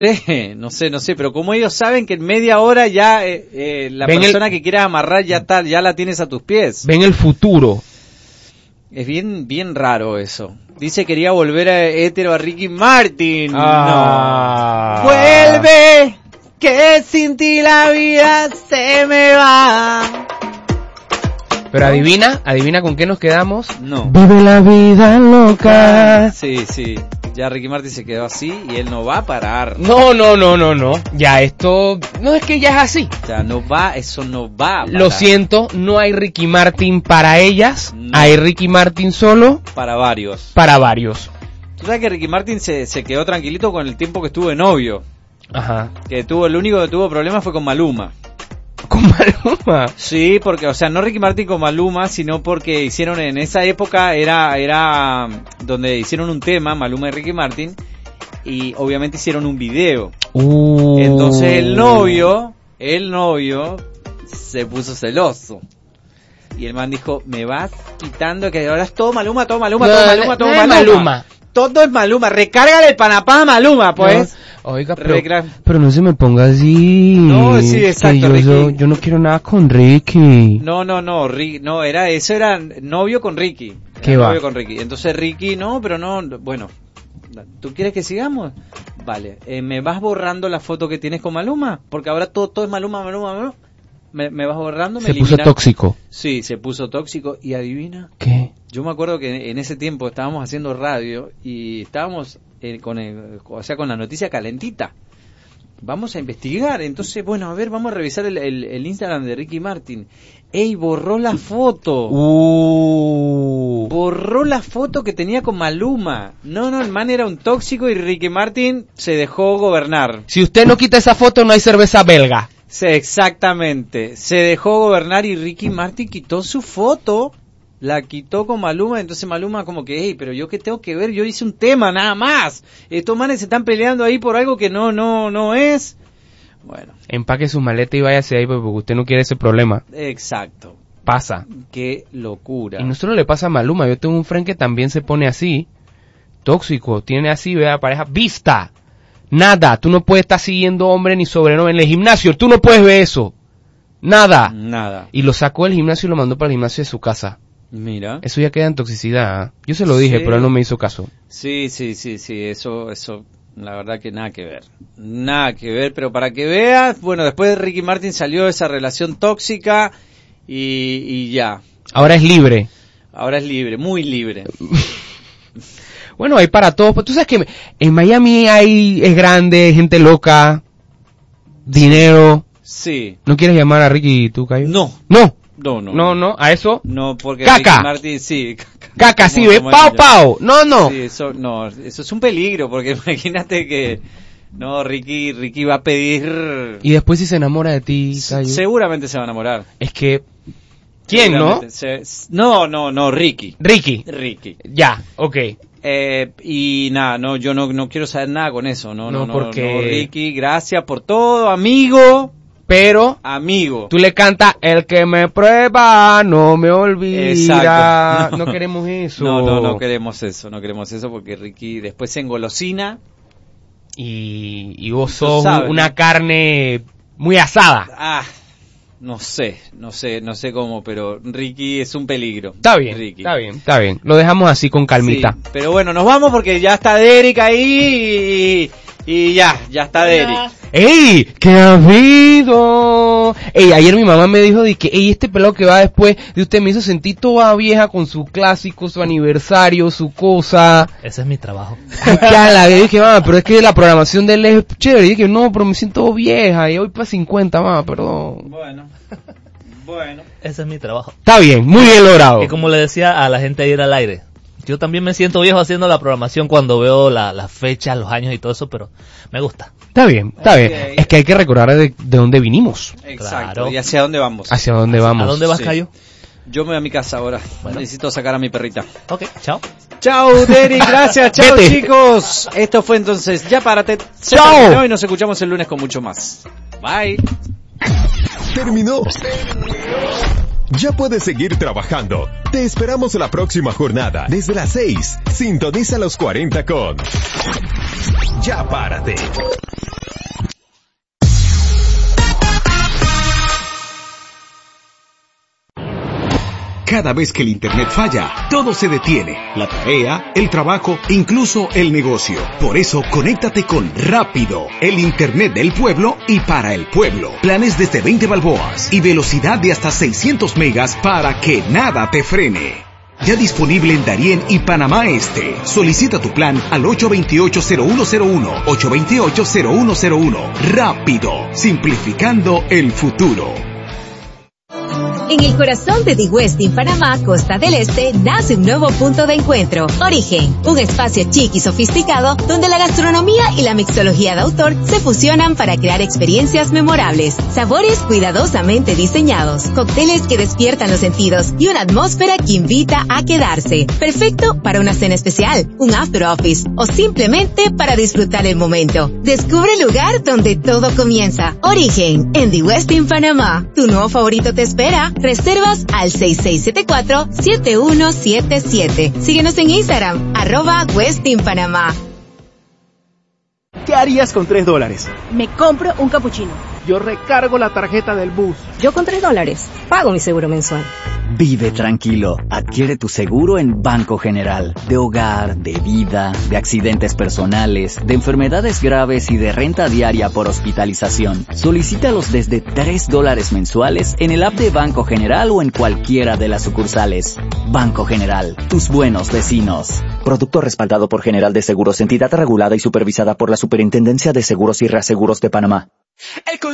No sé, pero como ellos saben que en media hora ya la persona que quieras amarrar ya la tienes a tus pies. Ven el futuro. Es bien raro eso. Dice quería volver a hétero a Ricky Martin. Ah. No. Vuelve, que sin ti la vida se me va. Pero adivina con qué nos quedamos. No. Vive la vida loca. Sí. Ya Ricky Martin se quedó así y él no va a parar. No. Ya esto, no es que ya es así. Ya no va, eso no va a parar. Lo siento, no hay Ricky Martin para ellas. No. Hay Ricky Martin solo. Para varios. Tú sabes que Ricky Martin se quedó tranquilito con el tiempo que estuvo de novio. Ajá. El único que tuvo problemas fue con Maluma. ¿Con Maluma? Sí, porque, o sea, no Ricky Martin con Maluma, sino porque hicieron en esa época, era donde hicieron un tema, Maluma y Ricky Martin, y obviamente hicieron un video. Entonces el novio se puso celoso. Y el man dijo, me vas quitando, que ahora es todo Maluma. Todo es Maluma, recárgale el panapá a Maluma, pues. No. Oiga, pero no se me ponga así. No, sí, exacto, yo no quiero nada con Ricky. No, eso era novio con Ricky. ¿Qué va? Novio con Ricky. Entonces Ricky, bueno, ¿tú quieres que sigamos? Vale, ¿me vas borrando la foto que tienes con Maluma? Porque ahora todo es Maluma. ¿Me vas borrando? Se puso tóxico. Sí, se puso tóxico. ¿Y adivina? ¿Qué? Yo me acuerdo que en ese tiempo estábamos haciendo radio y estábamos con la noticia calentita. Vamos a investigar. Entonces, bueno, a ver, vamos a revisar el Instagram de Ricky Martin. ¡Ey, borró la foto! Borró la foto que tenía con Maluma. No, el man era un tóxico y Ricky Martin se dejó gobernar. Si usted no quita esa foto, no hay cerveza belga. Sí, exactamente. Se dejó gobernar y Ricky Martin quitó su foto. La quitó con Maluma, entonces Maluma como que, hey, pero yo qué tengo que ver, yo hice un tema nada más. Estos manes se están peleando ahí por algo que no es. Bueno. Empaque su maleta y váyase ahí porque usted no quiere ese problema. Exacto. Pasa. Qué locura. Y no solo le pasa a Maluma, yo tengo un friend que también se pone así, tóxico, tiene así, vea, pareja, vista. Nada, tú no puedes estar siguiendo hombre ni sobrenombre en el gimnasio, tú no puedes ver eso. Nada. Y lo sacó del gimnasio y lo mandó para el gimnasio de su casa. Mira. Eso ya queda en toxicidad, ¿eh? Yo se lo dije, pero él no me hizo caso. Sí, eso, la verdad que nada que ver, pero para que veas, bueno, después de Ricky Martin salió esa relación tóxica y ya. Ahora es libre, muy libre. Bueno, hay para todos, tú sabes que en Miami es grande, gente loca, dinero. Sí. ¿No quieres llamar a Ricky tú, Cayo? No, a eso. No, porque caca. Ricky Martin, sí. Caca, sí, ve, pau. No. Sí, eso es un peligro, porque imagínate que, Ricky va a pedir. Y después si se enamora de ti, Cayo. Seguramente se va a enamorar. Es que, ¿quién, no? No, Ricky. Ya, ok. Y nada, yo no quiero saber nada con eso, porque... Ricky, gracias por todo, amigo. Pero, amigo, tú le cantas, el que me prueba no me olvida. Exacto. No queremos eso. No queremos eso porque Ricky después se engolosina. Y vos sos una carne muy asada. No sé cómo, pero Ricky es un peligro. Está bien, Ricky. Está bien. Lo dejamos así con calmita. Sí, pero bueno, nos vamos porque ya está Derek ahí y ya está Derek. ¡Ey! ¿Qué ha habido? Ey, ayer mi mamá me dijo de que, este pelado que va después de usted me hizo sentir toda vieja con su clásico, su aniversario, su cosa. Ese es mi trabajo. Yo dije, mamá, pero es que la programación de él es chévere. Y dije, no, pero me siento vieja y hoy para 50, mamá, perdón. Bueno. Ese es mi trabajo. Está bien, muy bien logrado. Y como le decía a la gente ayer al aire, yo también me siento viejo haciendo la programación cuando veo las fechas, los años y todo eso, pero me gusta. Está bien. Es que hay que recordar de dónde vinimos. Exacto. Claro. ¿Y hacia dónde vamos? ¿A dónde vas, Sí. Cayo? Yo me voy a mi casa ahora. Bueno. Necesito sacar a mi perrita. Ok, chao. Chao, Derek, gracias. Chao, Vete. Chicos. Esto fue entonces Ya Párate. Chao. Y nos escuchamos el lunes con mucho más. Bye. Terminó. Ya puedes seguir trabajando. Te esperamos la próxima jornada, desde las 6. Sintoniza los 40 con Ya Párate. Cada vez que el internet falla, todo se detiene. La tarea, el trabajo, incluso el negocio. Por eso, conéctate con Rápido, el internet del pueblo y para el pueblo. Planes desde 20 balboas y velocidad de hasta 600 megas para que nada te frene. Ya disponible en Darién y Panamá Este. Solicita tu plan al 828-0101, 828-0101. Rápido, simplificando el futuro. En el corazón de The Westin Panamá, Costa del Este, nace un nuevo punto de encuentro. Origen, un espacio chic y sofisticado donde la gastronomía y la mixología de autor se fusionan para crear experiencias memorables. Sabores cuidadosamente diseñados, cócteles que despiertan los sentidos y una atmósfera que invita a quedarse. Perfecto para una cena especial, un after office o simplemente para disfrutar el momento. Descubre el lugar donde todo comienza. Origen, en The Westin Panamá. Tu nuevo favorito te espera. Reservas al 6674-7177. Síguenos en Instagram, @WestinPanamá. ¿Qué harías con $3? Me compro un capuchino. Yo recargo la tarjeta del bus. Yo con $3 pago mi seguro mensual. Vive tranquilo. Adquiere tu seguro en Banco General. De hogar, de vida, de accidentes personales, de enfermedades graves y de renta diaria por hospitalización. Solicítalos desde $3 mensuales en el app de Banco General o en cualquiera de las sucursales. Banco General, tus buenos vecinos. Producto respaldado por General de Seguros, entidad regulada y supervisada por la Superintendencia de Seguros y Reaseguros de Panamá.